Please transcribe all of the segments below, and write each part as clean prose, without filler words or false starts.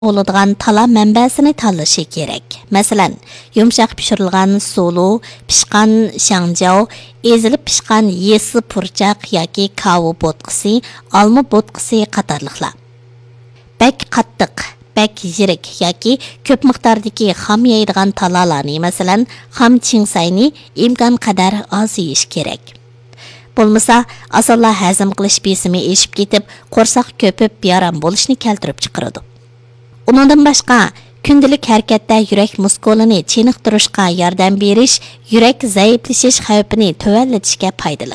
bo'ladigan tala manbasini tanlashi kerak. Masalan, yumshoq pishirilgan sulu, pishqan shangjao, ezilib pishqan yesi purchaq yoki kavu bo'tqisi, olma bo'tqisi qatorliqlar. Bak qattiq, bak yirik yoki ko'p miqdordagi xom yeydigan talalarni, masalan, xom chingsayni imkon qadar oz yeyish kerak. Bo'lmasa, asalla hazm qilish besimi eshib ketib, qo'rsoq ko'pib, yaram bo'lishni keltirib chiqaradi. Undan boshqa, kundalik harakatda yurak muskulini chiniqtirishga yordam berish, yurak zaiflashish xavfini tuvallatishga foydali.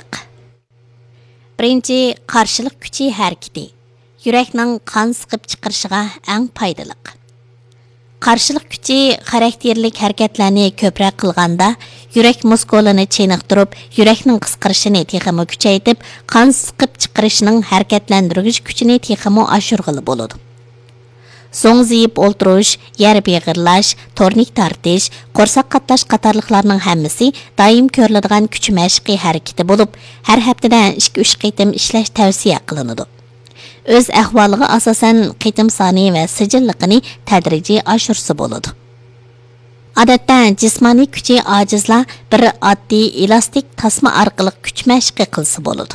Birinchi, qarshilik kuchi harakati. Yurakning qon siqib chiqarishiga eng foydali. Qarshilik kuchi xarakterlik harakatlarni ko'proq qilganda, yurak muskulini chiniqtirib, yurakning qisqarishini texmo kuchaytirib, qon siqib chiqarishining harakatlantirish kuchini texmo oshirg'ili bo'ladi. So'ng ziyib o'ltirish, yer beg'irlash, tornik tortish, qo'rsoq qatlash qatorliqlarning hammasi doim ko'riladigan kuch mashqi harakati bo'lib, har haftada 2-3 qitim ishlash tavsiya qilinadi. O'z ahvoliga asosan qitim soni va sijilligini tadrijiy oshirsa bo'ladi. Odatda jismoniy kuchi ojizlar bir oddiy elastik tasma orqali kuch mashqi qilsa bo'ladi.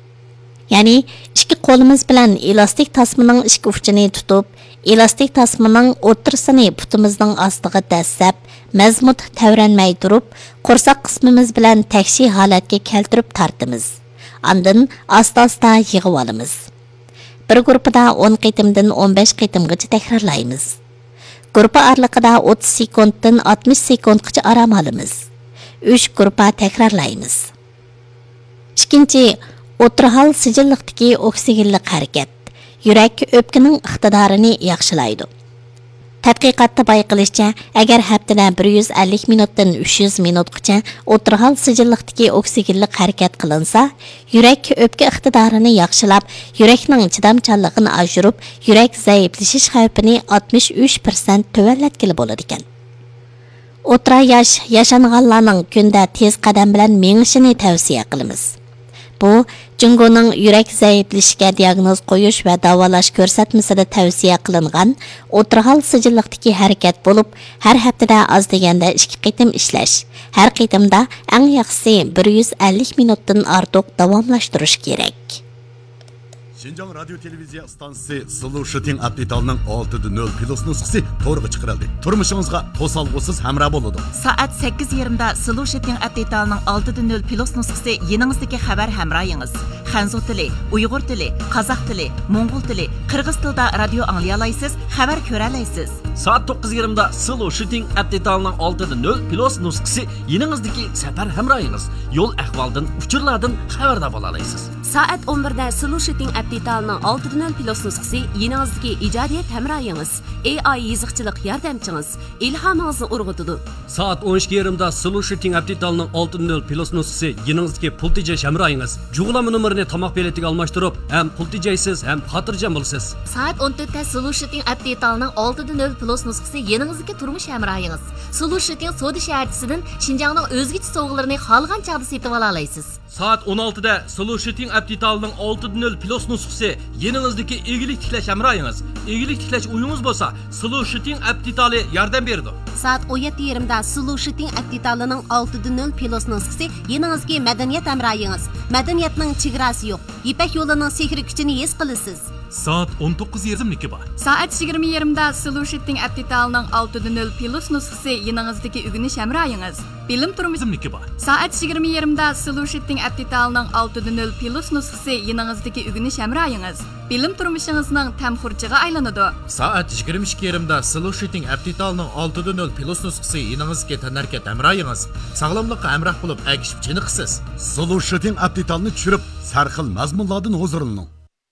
Ya'ni ikki qo'limiz bilan elastik tasmaning ikki uchini tutib, elastik tasmaning o'rtasini putimizning ostiga dastlab, mazmut tavranmay turib, qo'rsoq qismimiz bilan takshi holatga keltirib tortimiz. Ondan asta-asta yig'ib olamiz. Bir guruhda 10 qitimdan 15 qitimgacha takrorlaymiz. Guruh oraliqida 30 sekunddan 60 sekundgacha aram olamiz. 3 guruh takrorlaymiz. Ikkinchi, o'tirhal sijilliqdagi oksigenlik harakat. Yurak o'pkaning iqtidorini yaxshilaydi. Tadqiqotda bayqilishicha, agar haftada 150 minutdan 300 minutgacha o'tirhal sijilliqdagi oksigenlik harakat qilinsa, yurak o'pka iqtidorini yaxshilab, yurakning chidamchanligini oshirib, yurak zaiflashish xavfini 63% tuvallatgili bo'ladi ekan. O'tira yosh yashanganlarning kunda tez qadam bilan mengishini tavsiya qilamiz. Bu, Jungoning yurak zaiflashishiga diagnoz qo'yish va davolash ko'rsatmasida tavsiya qilingan o'tirhal sijilliqdagi harakat bo'lib, har haftada oz deganda 2 qitim ishlash. Har qitimda eng yaxshisi 150 minutdan ortiq davomlashtirish kerak. Şinjan Radyo Televiziya Stansiyasi Sulu Shooting Update'ning 6.0 plus nusxasi to'g'ri chiqarildi. Turmushingizga to'salg'usiz hamroh bo'ladi. Soat 8:20da Sulu Shooting Update'ning 6.0 plus nusxasi yeningizdagi xabar hamrohingiz. Xanzu tili, Uyg'ur tili, Qozoq tili, Mo'ng'ul tili, Qirg'iz tilida radio anglay olasiz, xabar ko'ra olasiz. Soat 9:20da Sulu Shooting Update'ning 6.0 plus nusxasi yeningizdagi safar hamrohingiz. Yo'l ahvoldan, uchurlardan xabardor bo'la olasiz. Soat 11da Sulu Shooting Update'ning 6.0 plus nusxasi yeningizdagi ijodiyat hamrohingiz, AI yiziqchilik yordamchingiz, ilhomingizni urg'utadi. Soat 12:20da Sulu Shooting Update'ning 6.0 plus nusxasi yeningizdagi pul tejash hamrohingiz. Jug'lama nomerini tomoq beletiga almashtirib, ham pul tejaysiz, ham xotirjam bo'lasiz. Soat 14da Sulu Shooting Update'ning 6.0 plus nusxasi yeningizdagi turmush hamrohingiz. Sulu Shooting Soda shaharchisidan Xinjiangning o'zgacha sovg'alarini xohlagan chaqda setib ola olasiz. Soat 16da Sulu Shooting Update'ning 6.0 plus nusxasi yeningizdagi egilik tiklash hamrohingiz. Egilik tiklash uyingiz bo'lsa, Sulu Shooting Update'li yordam berdi. Soat 17:20da Sulu Shooting Update'ning 6.0 plus nusxasi yeningizga madaniyat hamrohingiz. Madaniyatning chegarasi yo'q. Ipak yo'lining sehri kuchini his qilasiz. Soat 19:20 bor. Soat 20:20da Sulu Shooting Update'ning 6.0 plus nusxasi yeningizdagi o'rganish hamrohingiz. Bilim turmushimniki bor. Soat 20:20da Sulu Shooting Update'ning 6.0 plus nusxasi yeningizdagi o'rganish hamrohingiz. Bilim turmushingizning tamxurchiga aylanadi. Soat 22:20da Sulu Shooting Update'ning 6.0 plus nusxasi yeningizga tanarkat hamrohingiz. Sog'lomlikqa hamroh bo'lib, agishib chiniqsiz. Sulu Shooting Update'ni tushirib, sarxil mazmunlardan huzurlaning.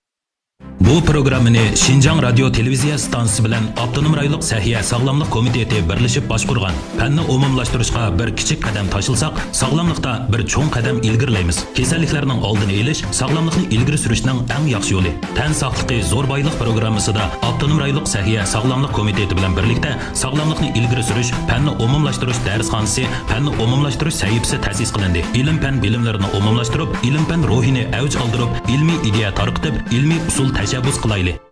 Bu programmani Xinjiang Radio Televiziya stansiyasi bilan Avtonom rayonlik sahiya sog'lomlik komiteti birlashib boshqargan. Fanni umumlashtirishga bir kichik qadam tashilsak, sog'lomlikda bir cho'ng qadam ilgirlaymiz. Kasalliklarning oldini olish sog'lomlikni ilgari surishning eng yaxshi yo'li. Tan sog'ligi zo'r boylik programmasida Avtonom rayonlik sahiya sog'lomlik komiteti bilan birlikda sog'lomlikni ilgari surish, fanni umumlashtirish darsxonasi, fanni umumlashtirish sahifasi ta'sis qilindi. Ilm-fan bilimlarini umumlashtirib, ilm-fan ruhini avj oldirib, ilmiy ideya tarqitib, ilmiy usul tashabbus qilaylik.